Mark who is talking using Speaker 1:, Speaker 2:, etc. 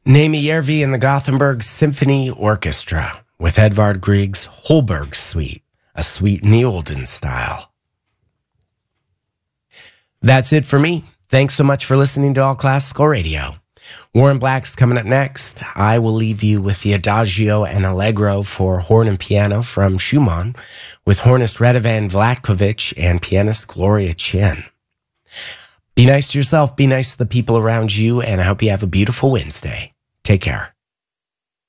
Speaker 1: Némi Järvi and the Gothenburg Symphony Orchestra with Edvard Grieg's Holberg Suite, a suite in the olden style. That's it for me. Thanks so much for listening to All Classical Radio. Warren Black's coming up next. I will leave you with the Adagio and Allegro for horn and piano from Schumann with hornist Radovan Vlatkovic and pianist Gloria Chen. Be nice to yourself, be nice to the people around you, and I hope you have a beautiful Wednesday. Take care.